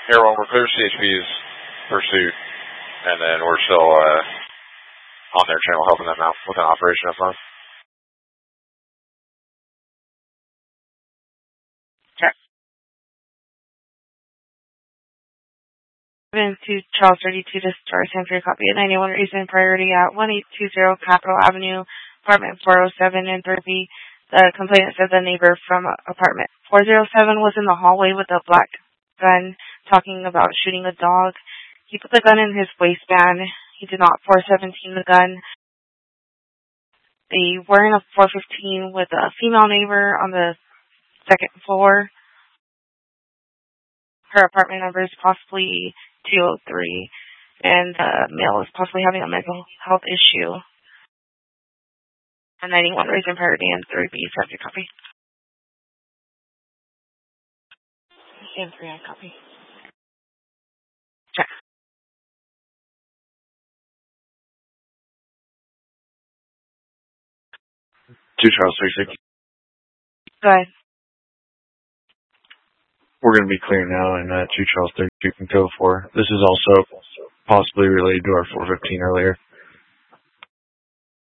Air 1, we're clear to CHP's pursuit, and then we're still on their channel helping them out with an operation up front. Check. To Charles 32 to Star San Francisco, copy at 91 Eastern Priority at 1820 Capitol Avenue, apartment 407 in Thurby. The complainant said the neighbor from apartment 407 was in the hallway with a black gun talking about shooting a dog. He put the gun in his waistband. He did not 417 the gun. They were in a 415 with a female neighbor on the second floor. Her apartment number is possibly 203, and the male is possibly having a mental health issue. And 91 Raisin Priority and 3B, subject copy. And 3 I copy. Check. Two Charles 36. Go ahead. We're going to be clear now, and 2 Charles 32 can go for. This is also possibly related to our 415 earlier.